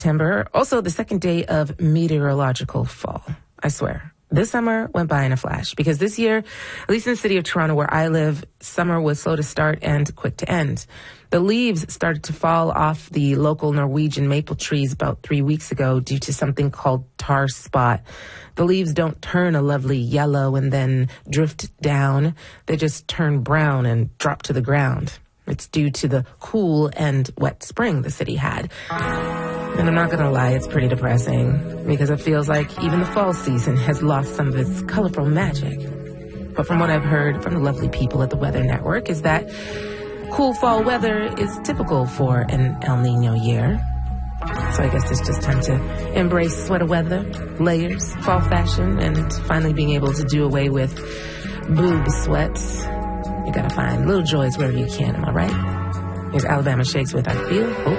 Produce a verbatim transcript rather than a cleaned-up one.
September, also the second day of meteorological fall. I swear, this summer went by in a flash because this year, at least in the city of Toronto where I live, summer was slow to start and quick to end. The leaves started to fall off the local Norwegian maple trees about three weeks ago due to something called tar spot. The leaves don't turn a lovely yellow and then drift down. They just turn brown and drop to the ground. It's due to the cool and wet spring the city had. And I'm not going to lie, it's pretty depressing because it feels like even the fall season has lost some of its colorful magic. But from what I've heard from the lovely people at the Weather Network is that cool fall weather is typical for an El Nino year. So I guess it's just time to embrace sweater weather, layers, fall fashion, and finally being able to do away with boob sweats. You gotta find little joys wherever you can, am I right? Here's Alabama Shakes with I Feel Hope